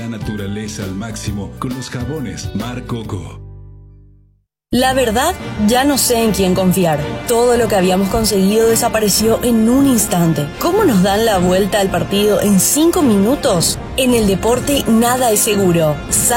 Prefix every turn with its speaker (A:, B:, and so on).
A: La naturaleza al máximo con los jabones Mar Coco.
B: La verdad, ya no sé en quién confiar. Todo lo que habíamos conseguido desapareció en un instante. ¿Cómo nos dan la vuelta al partido en 5 minutos? En el deporte nada es seguro.